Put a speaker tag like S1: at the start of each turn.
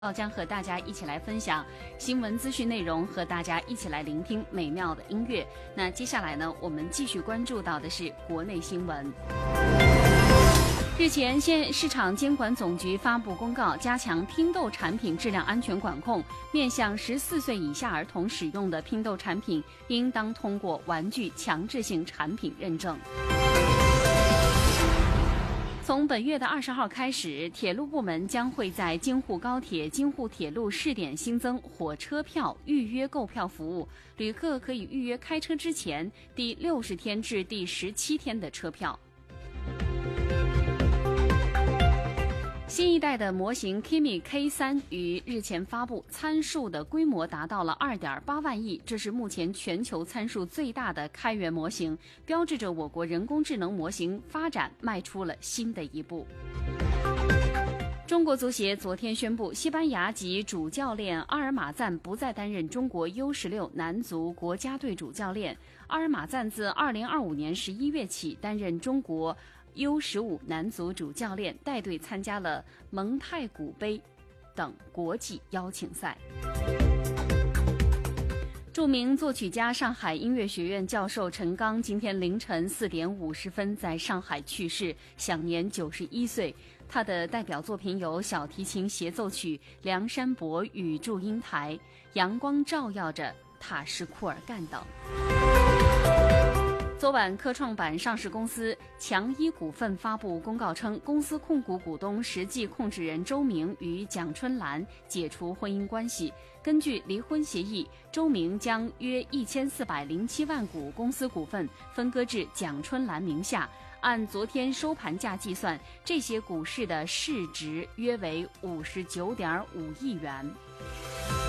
S1: 将和大家一起来分享新闻资讯内容，和大家一起来聆听美妙的音乐。那接下来呢，我们继续关注到的是国内新闻。日前，市场监管总局发布公告，加强拼豆产品质量安全管控，面向14岁以下儿童使用的拼豆产品，应当通过玩具强制性产品认证。从本月的20号开始，铁路部门将会在京沪高铁、京沪铁路试点新增火车票预约购票服务，旅客可以预约开车之前第60天至第17天的车票。新一代的模型 Kimi K3 于日前发布，参数的规模达到了2.8万亿，这是目前全球参数最大的开源模型，标志着我国人工智能模型发展迈出了新的一步。中国足协昨天宣布，西班牙籍主教练阿尔马赞不再担任中国 U16 男足国家队主教练。阿尔马赞自2025年11月起担任中国U15 男足主教练，带队参加了蒙太古杯等国际邀请赛。著名作曲家、上海音乐学院教授陈刚今天凌晨4点50分在上海去世，享年91岁。他的代表作品有小提琴协奏曲《梁山伯与祝英台》、《阳光照耀着塔什库尔干》等。昨晚，科创板上市公司强一股份发布公告称，公司控股股东实际控制人周明与蒋春兰解除婚姻关系。根据离婚协议，周明将约1407万股公司股份分割至蒋春兰名下，按昨天收盘价计算，这些股市的市值约为59.5亿元。